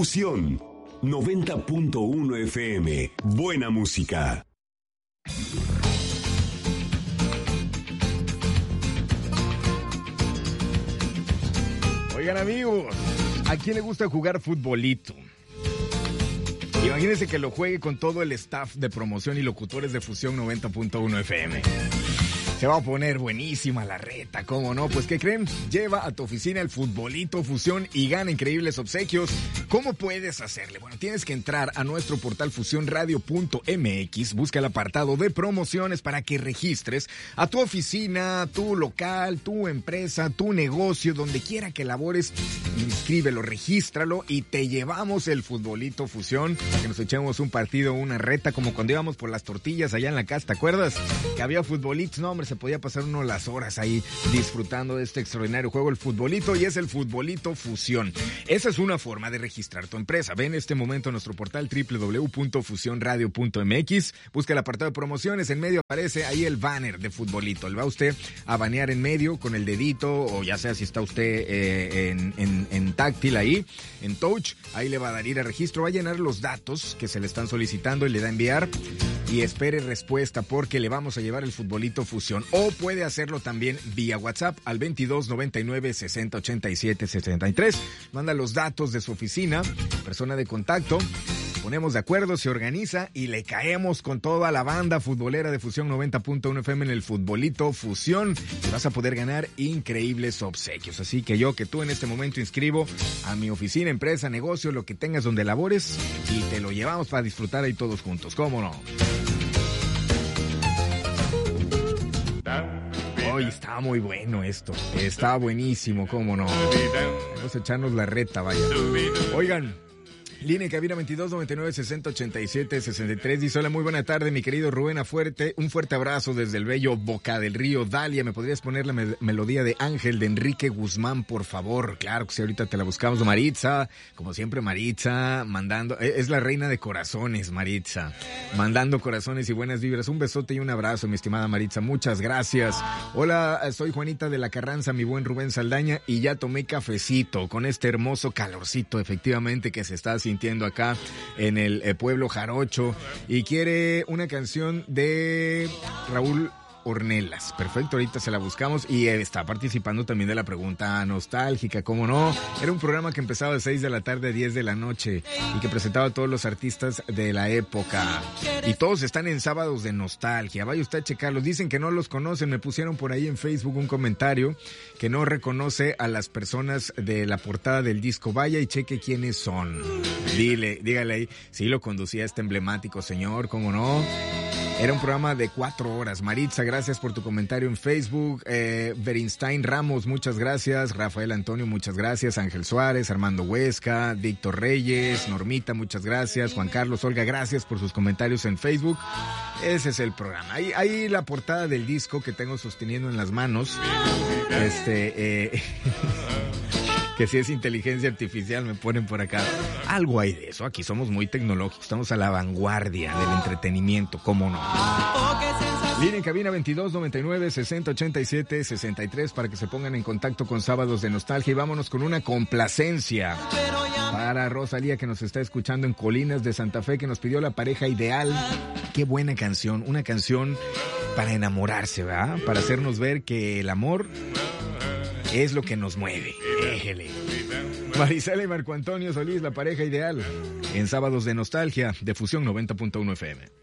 Fusión 90.1 FM. Buena música. Oigan, amigos, ¿a quién le gusta jugar futbolito? Imagínense que lo juegue con todo el staff de promoción y locutores de Fusión 90.1 FM. Se va a poner buenísima la reta, ¿cómo no? Pues, ¿qué creen? Lleva a tu oficina el futbolito Fusión y gana increíbles obsequios. ¿Cómo puedes hacerle? Bueno, tienes que entrar a nuestro portal fusionradio.mx, busca el apartado de promociones para que registres a tu oficina, tu local, tu empresa, tu negocio, donde quiera que labores. Inscríbelo, regístralo y te llevamos el futbolito Fusión para que nos echemos un partido, una reta, como cuando íbamos por las tortillas allá en la casa, ¿te acuerdas? Que había futbolitos, no, hombre, se podía pasar uno las horas ahí disfrutando de este extraordinario juego, el futbolito, y es el futbolito Fusión. Esa es una forma de registrar tu empresa. Ve en este momento en nuestro portal www.fusionradio.mx, busca el apartado de promociones, en medio aparece ahí el banner de futbolito. Le va usted a banear en medio con el dedito, o ya sea si está usted en táctil ahí, en touch, ahí le va a dar ir a registro, va a llenar los datos que se le están solicitando y le da a enviar. Y espere respuesta porque le vamos a llevar el futbolito Fusión. O puede hacerlo también vía WhatsApp al 22 99 60 87 63. Manda los datos de su oficina, persona de contacto. Ponemos de acuerdo, se organiza y le caemos con toda la banda futbolera de Fusión 90.1 FM en el futbolito Fusión. Y vas a poder ganar increíbles obsequios. Así que tú en este momento inscribo a mi oficina, empresa, negocio, lo que tengas donde labores, y te lo llevamos para disfrutar ahí todos juntos. ¿Cómo no? Hoy está muy bueno esto. Está buenísimo, ¿cómo no? Vamos a echarnos la reta, vaya. Oigan, línea cabina 22 99 60 87 63. Dice: hola, muy buena tarde, mi querido Rubén. Un fuerte abrazo desde el bello Boca del Río. Dalia, ¿me podrías poner la melodía de Ángel de Enrique Guzmán, por favor? Claro que sí, ahorita te la buscamos. Maritza, como siempre, Maritza, mandando... Es la reina de corazones, Maritza. Mandando corazones y buenas vibras. Un besote y un abrazo, mi estimada Maritza. Muchas gracias. Hola, soy Juanita de la Carranza, mi buen Rubén Saldaña, y ya tomé cafecito con este hermoso calorcito, efectivamente, que se está sintiendo acá en el pueblo jarocho, y quiere una canción de Raúl Ornelas. Perfecto, ahorita se la buscamos, y está participando también de la pregunta nostálgica, ¿cómo no? Era un programa que empezaba de 6 de la tarde a 10 de la noche y que presentaba a todos los artistas de la época, y todos están en Sábados de Nostalgia. Vaya usted a checarlos. Dicen que no los conocen, me pusieron por ahí en Facebook un comentario que no reconoce a las personas de la portada del disco. Vaya y cheque quiénes son. Dígale ahí, sí lo conducía este emblemático señor, ¿cómo no? Era un programa de 4 horas. Maritza, gracias por tu comentario en Facebook. Berinstein Ramos, muchas gracias. Rafael Antonio, muchas gracias. Ángel Suárez, Armando Huesca, Víctor Reyes, Normita, muchas gracias. Juan Carlos, Olga, gracias por sus comentarios en Facebook. Ese es el programa. Ahí la portada del disco que tengo sosteniendo en las manos. Que si es inteligencia artificial, me ponen por acá. Algo hay de eso. Aquí somos muy tecnológicos, estamos a la vanguardia del entretenimiento, ¿cómo no? Línea en cabina 22 99 60 87 63 para que se pongan en contacto con Sábados de Nostalgia. Y vámonos con una complacencia para Rosalía, que nos está escuchando en Colinas de Santa Fe, que nos pidió La Pareja Ideal. Qué buena canción, una canción para enamorarse, ¿verdad? Para hacernos ver que el amor es lo que nos mueve. Déjele. Marisela y Marco Antonio Solís, La Pareja Ideal, en Sábados de Nostalgia de Fusión 90.1 FM.